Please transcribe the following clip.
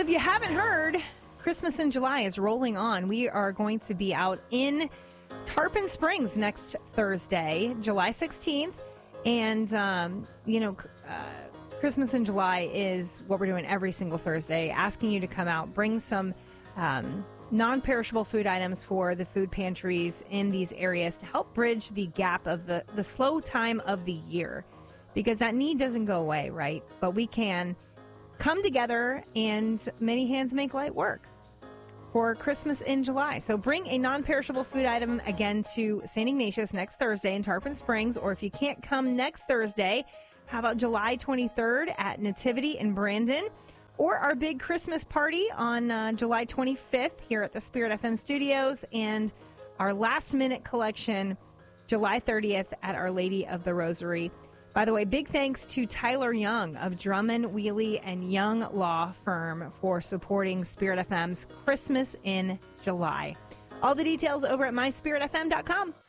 if you haven't heard, Christmas in July is rolling on. We are going to be out in Tarpon Springs next Thursday, July 16th. And, Christmas in July is what we're doing every single Thursday, asking you to come out, bring some non-perishable food items for the food pantries in these areas to help bridge the gap of the slow time of the year. Because that need doesn't go away, right? But we can come together and many hands make light work for Christmas in July. So bring a non-perishable food item again to St. Ignatius next Thursday in Tarpon Springs. Or if you can't come next Thursday, how about July 23rd at Nativity in Brandon? Or our big Christmas party on July 25th here at the Spirit FM studios. And our last minute collection, July 30th at Our Lady of the Rosary. By the way, big thanks to Tyler Young of Drummond, Wheely and Young Law Firm for supporting Spirit FM's Christmas in July. All the details over at myspiritfm.com.